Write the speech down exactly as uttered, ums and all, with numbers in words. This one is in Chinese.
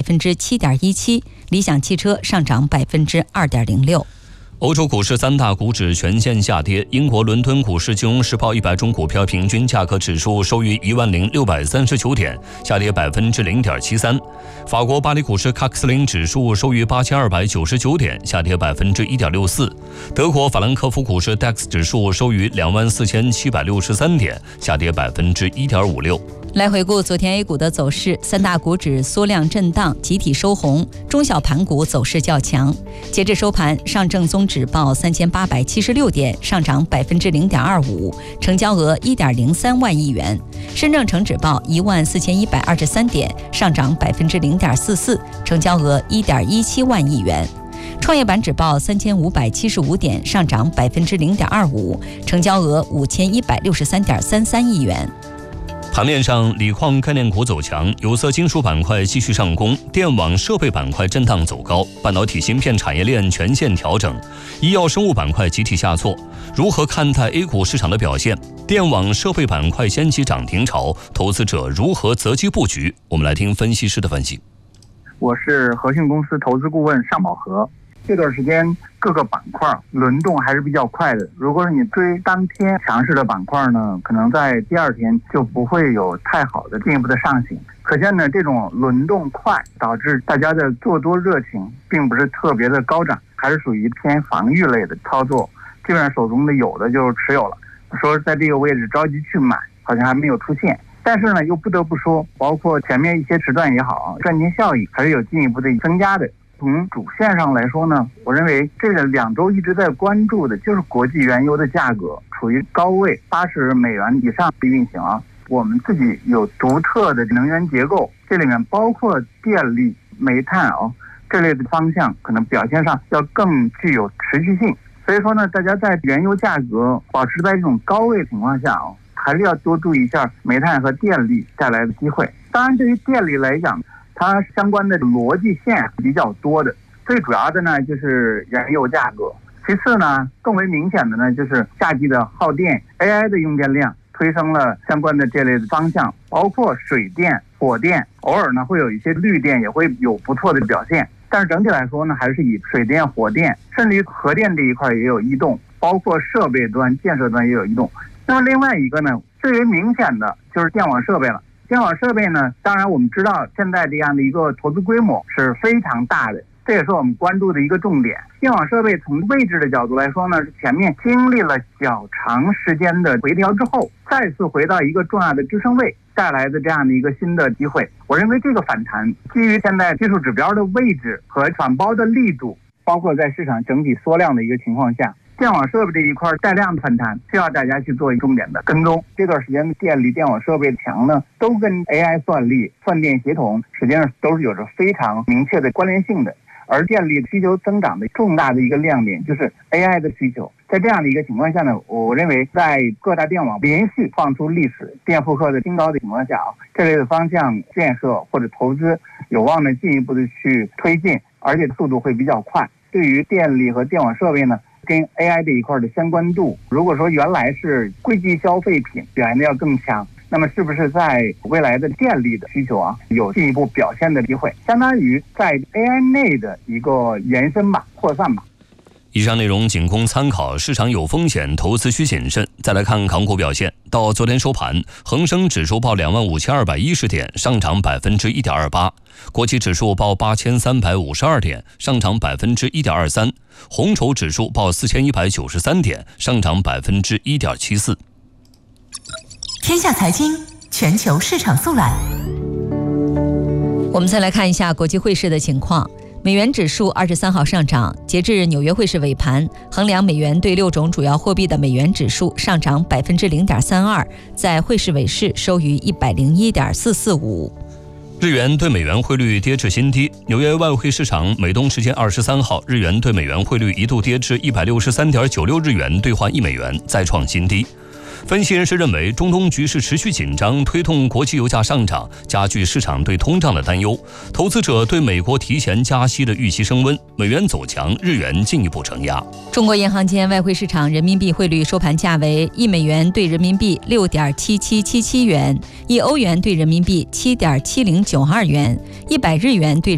分之七点一七，理想汽车上涨百分之二点零六。 欧洲股市三大股指全线下跌，英国伦敦股市金融时报一百种股票平均价格指数收于一万零六百三十九点，下跌百分之零点七三。法国巴黎股市喀克斯林指数收于八千二百九十九点，下跌百分之一点六四。德国法兰克福股市 D A X 指数收于两万四千七百六十三点，下跌百分之一点五六。 来回顾昨天 A 股的走势，三大股指缩量震荡，集体收红，中小盘股走势较强。截至收盘，上证综指报三千八百七十六点，上涨百分之零点二五，成交额一点零三万亿元；深证成指报一万四千一百二十三点，上涨百分之零点四四，成交额一点一七万亿元。创业板指报三千五百七十五点，上涨百分之零点二五，成交额五千一百六十三点三三亿元。 盘面上，锂矿概念股走强，有色金属板块继续上攻，电网设备板块震荡走高，半导体芯片产业链全线调整，医药生物板块集体下挫。如何看待 A 股市场的表现？电网设备板块掀起涨停潮，投资者如何择机布局？我们来听分析师的分析。 我是和信公司投资顾问尚宝和。这段时间各个板块轮动还是比较快的，如果你追当天强势的板块呢，可能在第二天就不会有太好的进一步的上行。可见呢，这种轮动快导致大家的做多热情并不是特别的高涨，还是属于偏防御类的操作，基本上手中的有的就持有了，说在这个位置着急去买好像还没有出现。但是呢，又不得不说，包括前面一些时段也好，赚钱效益还是有进一步的增加的。从主线上来说呢，我认为这个两周一直在关注的就是国际原油的价格处于高位八十美元以上的运行啊。我们自己有独特的能源结构，这里面包括电力、煤炭啊这类的方向，可能表现上要更具有持续性。所以说呢，大家在原油价格保持在这种高位情况下啊，还是要多注意一下煤炭和电力带来的机会。当然，对于电力来讲，它相关的逻辑线比较多的，最主要的呢就是原油价格，其次呢更为明显的呢就是夏季的耗电 A I 的用电量推升了相关的这类的方向，包括水电、火电，偶尔呢会有一些绿电也会有不错的表现，但是整体来说呢还是以水电、火电甚至于核电这一块也有异动，包括设备端、建设端也有异动。那么另外一个呢，最为明显的就是电网设备了。电网设备呢，当然我们知道现在这样的一个投资规模是非常大的，这也是我们关注的一个重点。电网设备从位置的角度来说呢，是前面经历了较长时间的回调之后，再次回到一个重要的支撑位带来的这样的一个新的机会。我认为这个反弹基于现在技术指标的位置和反包的力度，包括在市场整体缩量的一个情况下，电网设备这一块带量的反弹需要大家去做重点的跟踪。这段时间的电力、电网设备强呢，都跟 A I 算力、算电协同实际上都是有着非常明确的关联性的。而电力需求增长的重大的一个亮点就是 A I 的需求。在这样的一个情况下呢，我认为在各大电网连续创出历史电负荷的新高的情况下啊，这类的方向建设或者投资有望呢进一步的去推进，而且速度会比较快。对于电力和电网设备呢，跟 A I 这一块的相关度，如果说原来是贵级消费品表现的要更强，那么是不是在未来的电力的需求啊有进一步表现的机会，相当于在 A I 内的一个延伸吧、扩散吧。 以上内容仅供参考，市场有风险，投资需谨慎。再来看港股表现，到昨天收盘，恒生指数报两万五千二百一十点，上涨百分之一点二八；国企指数报八千三百五十二点，上涨百分之一点二三；红筹指数报四千一百九十三点，上涨百分之一点七四。 天下财经全球市场速览。 我们再来看一下国际汇市的情况。美元指数二十三号上涨，截至纽约汇市尾盘，衡量美元对六种主要货币的美元指数上涨百分之零点三二，在汇市尾市收于一百零一点四四五。 日元对美元汇率跌至新低，纽约外汇市场美东时间二十三号，日元对美元汇率一度跌至一百六十三点九六日元兑换一美元，再创新低。分析人士认为，中东局势持续紧张，推动国际油价上涨，加剧市场对通胀的担忧。投资者对美国提前加息的预期升温，美元走强，日元进一步承压。 中国银行间外汇市场人民币汇率收盘价为一美元对人民币六点七七七七元，一欧元对人民币七点七零九二元，一百日元对